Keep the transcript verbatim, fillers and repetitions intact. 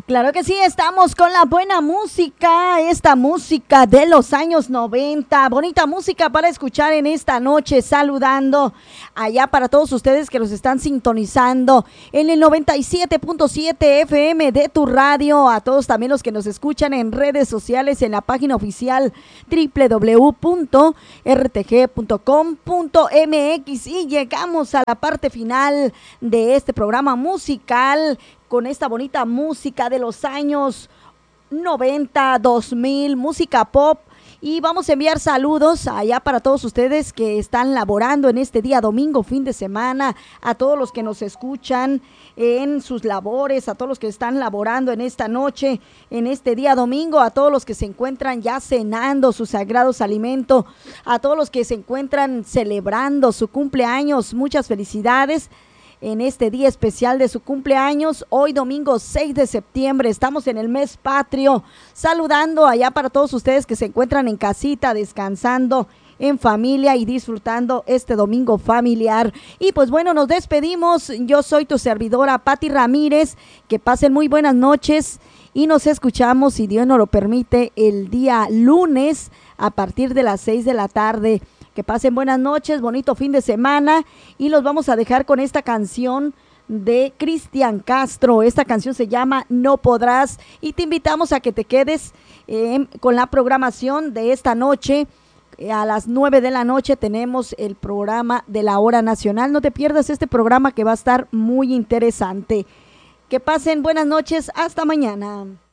Claro que sí, estamos con la buena música, esta música de los años noventa, bonita música para escuchar en esta noche, saludando allá para todos ustedes que los están sintonizando en el noventa y siete punto siete F M de tu radio, a todos también los que nos escuchan en redes sociales, en la página oficial doble u doble u doble u punto r t g punto com punto m x y llegamos a la parte final de este programa musical, con esta bonita música de los años noventa, dos mil, música pop. Y vamos a enviar saludos allá para todos ustedes que están laborando en este día domingo, fin de semana, a todos los que nos escuchan en sus labores, a todos los que están laborando en esta noche, en este día domingo, a todos los que se encuentran ya cenando sus sagrados alimentos, a todos los que se encuentran celebrando su cumpleaños, muchas felicidades en este día especial de su cumpleaños, hoy domingo seis de septiembre, estamos en el mes patrio, saludando allá para todos ustedes que se encuentran en casita, descansando en familia y disfrutando este domingo familiar. Y pues bueno, nos despedimos, yo soy tu servidora Pati Ramírez, que pasen muy buenas noches y nos escuchamos, si Dios nos lo permite, el día lunes a partir de las seis de la tarde. Que pasen buenas noches, bonito fin de semana y los vamos a dejar con esta canción de Cristian Castro. Esta canción se llama No Podrás y te invitamos a que te quedes eh, con la programación de esta noche. A las nueve de la noche tenemos el programa de la Hora Nacional. No te pierdas este programa que va a estar muy interesante. Que pasen buenas noches, hasta mañana.